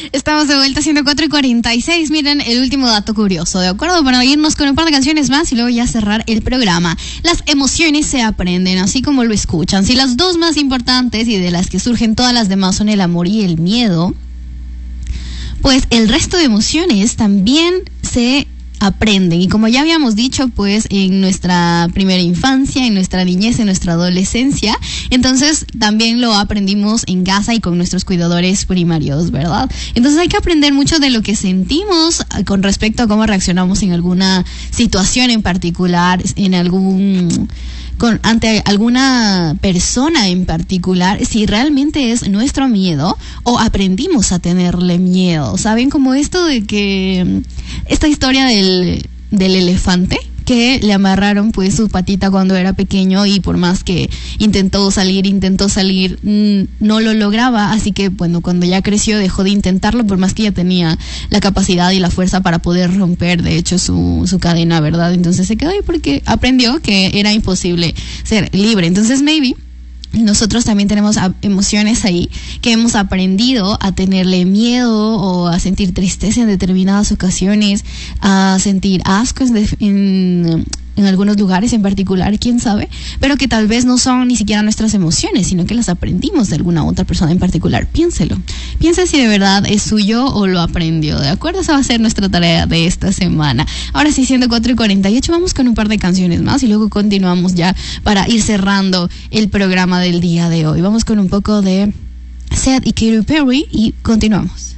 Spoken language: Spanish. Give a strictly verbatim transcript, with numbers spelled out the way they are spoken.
Estamos de vuelta, ciento cuatro y cuarenta y seis. Miren, el último dato curioso, ¿de acuerdo? Para irnos con un par de canciones más y luego ya cerrar el programa. Las emociones se aprenden, así como lo escuchan. Si las dos más importantes y de las que surgen todas las demás son el amor y el miedo, pues el resto de emociones también se aprenden. Y como ya habíamos dicho, pues en nuestra primera infancia, en nuestra niñez, en nuestra adolescencia, entonces también lo aprendimos en casa y con nuestros cuidadores primarios, ¿verdad? Entonces hay que aprender mucho de lo que sentimos con respecto a cómo reaccionamos en alguna situación en particular, en algún... Con, ante alguna persona en particular, si realmente es nuestro miedo o aprendimos a tenerle miedo. ¿Saben? Como esto de que esta historia del, del elefante que le amarraron pues su patita cuando era pequeño y por más que intentó salir, intentó salir, mmm, no lo lograba, así que bueno, cuando ya creció dejó de intentarlo por más que ya tenía la capacidad y la fuerza para poder romper de hecho su, su cadena, ¿verdad? Entonces se quedó ahí porque aprendió que era imposible ser libre. Entonces maybe nosotros también tenemos emociones ahí que hemos aprendido a tenerle miedo o a sentir tristeza en determinadas ocasiones, a sentir asco en, en, en algunos lugares en particular, quién sabe, pero que tal vez no son ni siquiera nuestras emociones, sino que las aprendimos de alguna otra persona en particular. Piénselo, piensa si de verdad es suyo o lo aprendió, ¿de acuerdo? Esa va a ser nuestra tarea de esta semana. Ahora sí, siendo cuatro y cuarenta y ocho, vamos con un par de canciones más y luego continuamos ya para ir cerrando el programa del día de hoy. Vamos con un poco de Seth y Katy Perry y continuamos.